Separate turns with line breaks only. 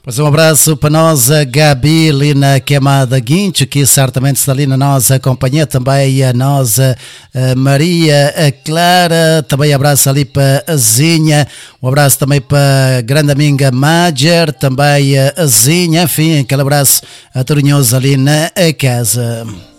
Pois um abraço para nós, a Gabi, ali na Queimada Guincho, que certamente está ali na nossa companhia, também a nossa Maria a Clara, também abraço ali para a Zinha, um abraço também para a grande amiga Majer, também a Zinha, enfim, aquele abraço a Torinhoso ali na casa.